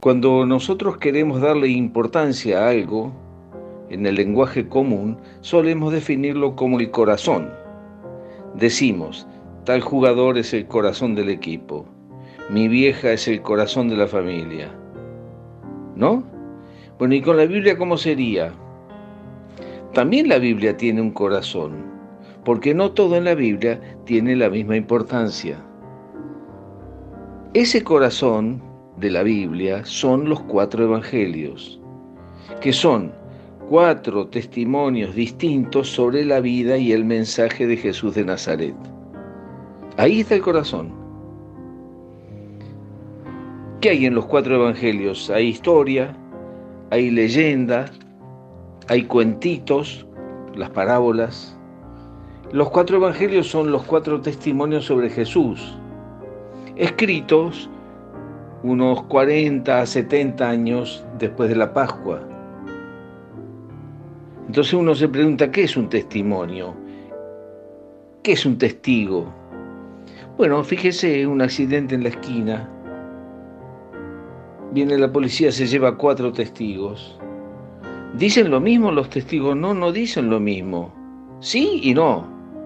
Cuando nosotros queremos darle importancia a algo, en el lenguaje común, solemos definirlo como el corazón. Decimos, tal jugador es el corazón del equipo, mi vieja es el corazón de la familia, ¿no? Bueno, ¿y con la Biblia cómo sería? También la Biblia tiene un corazón, porque no todo en la Biblia tiene la misma importancia. Ese corazón de la Biblia son los 4 evangelios, que son 4 testimonios distintos sobre la vida y el mensaje de Jesús de Nazaret. Ahí está el corazón. ¿Qué hay en los 4 evangelios? Hay historia, hay leyenda, hay cuentitos, las parábolas. Los 4 evangelios son los 4 testimonios sobre Jesús, escritos unos 40 a 70 años después de la Pascua. Entonces uno se pregunta, ¿qué es un testimonio? ¿Qué es un testigo? Bueno, fíjese, un accidente en la esquina. Viene la policía, se lleva 4 testigos. ¿Dicen lo mismo los testigos? No, no dicen lo mismo. Sí y no.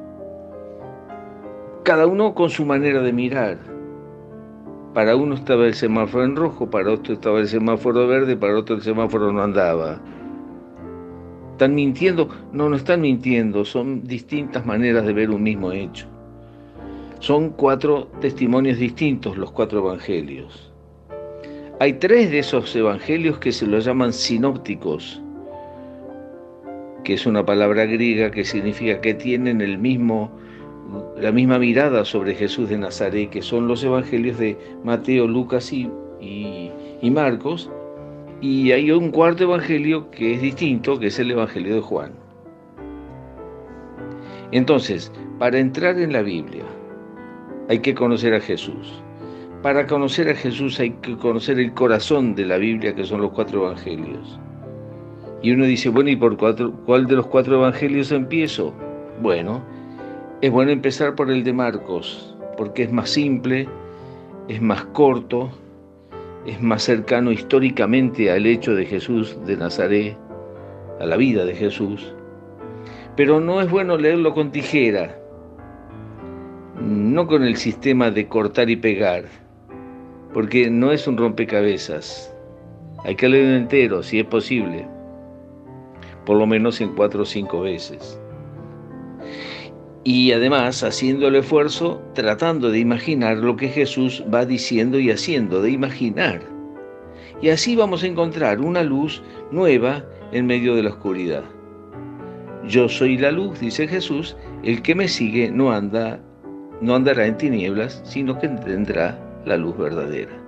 Cada uno con su manera de mirar. Para uno estaba el semáforo en rojo, para otro estaba el semáforo verde, para otro el semáforo no andaba. ¿Están mintiendo? No, no están mintiendo, son distintas maneras de ver un mismo hecho. Son 4 testimonios distintos los 4 evangelios. Hay 3 de esos evangelios que se los llaman sinópticos, que es una palabra griega que significa que tienen la misma mirada sobre Jesús de Nazaret, que son los evangelios de Mateo, Lucas y Marcos. Y hay un 4 evangelio que es distinto, que es el evangelio de Juan. Entonces, para entrar en la Biblia hay que conocer a Jesús. Para conocer a Jesús hay que conocer el corazón de la Biblia, que son los 4 evangelios. Y uno dice, bueno, ¿y por cuál de los 4 evangelios empiezo? Bueno, es bueno empezar por el de Marcos, porque es más simple, es más corto, es más cercano históricamente al hecho de Jesús de Nazaret, a la vida de Jesús. Pero no es bueno leerlo con tijera, no con el sistema de cortar y pegar, porque no es un rompecabezas. Hay que leerlo entero, si es posible, por lo menos en 4 o 5 veces. Y además haciendo el esfuerzo, tratando de imaginar lo que Jesús va diciendo y haciendo, de imaginar. Y así vamos a encontrar una luz nueva en medio de la oscuridad. Yo soy la luz, dice Jesús, el que me sigue no andará en tinieblas, sino que tendrá la luz verdadera.